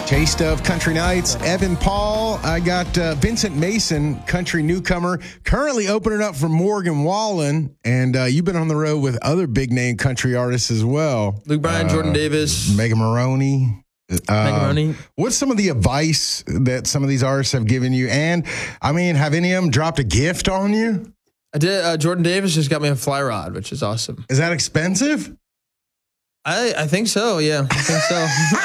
Taste of Country Nights, Evan Paul. I got Vincent Mason, country newcomer, currently opening up for Morgan Wallen. And you've been on the road with other big name country artists as well. Luke Bryan, Jordan Davis. Megan Maroney. What's some of the advice that some of these artists have given you? And, I mean, have any of them dropped a gift on you? I did. Jordan Davis just got me a fly rod, which is awesome. Is that expensive? I think so, yeah. I think so.